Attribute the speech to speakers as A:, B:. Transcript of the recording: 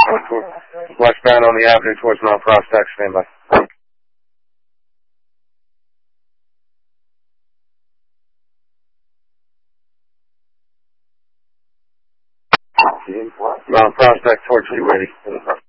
A: Westbound on the avenue towards Mount Prospect. Stand by. Mount Prospect towards 280.